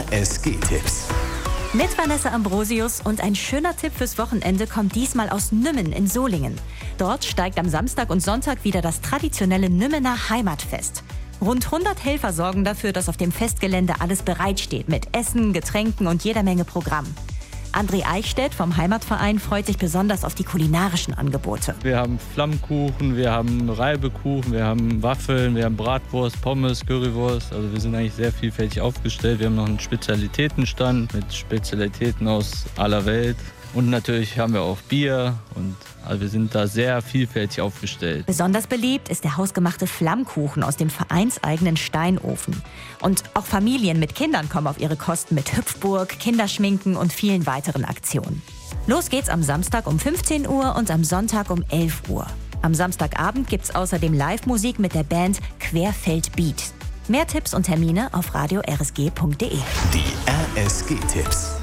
RSG-Tipps. Mit Vanessa Ambrosius und ein schöner Tipp fürs Wochenende kommt diesmal aus Nümmen in Solingen. Dort steigt am Samstag und Sonntag wieder das traditionelle Nümmener Heimatfest. Rund 100 Helfer sorgen dafür, dass auf dem Festgelände alles bereitsteht mit Essen, Getränken und jeder Menge Programm. André Eichstädt vom Heimatverein freut sich besonders auf die kulinarischen Angebote. Wir haben Flammkuchen, wir haben Reibekuchen, wir haben Waffeln, wir haben Bratwurst, Pommes, Currywurst. Also wir sind eigentlich sehr vielfältig aufgestellt. Wir haben noch einen Spezialitätenstand mit Spezialitäten aus aller Welt. Und natürlich haben wir auch Bier und also wir sind da sehr vielfältig aufgestellt. Besonders beliebt ist der hausgemachte Flammkuchen aus dem vereinseigenen Steinofen. Und auch Familien mit Kindern kommen auf ihre Kosten mit Hüpfburg, Kinderschminken und vielen weiteren Aktionen. Los geht's am Samstag um 15 Uhr und am Sonntag um 11 Uhr. Am Samstagabend gibt's außerdem Live-Musik mit der Band Querfeld Beat. Mehr Tipps und Termine auf radio-rsg.de. Die RSG-Tipps.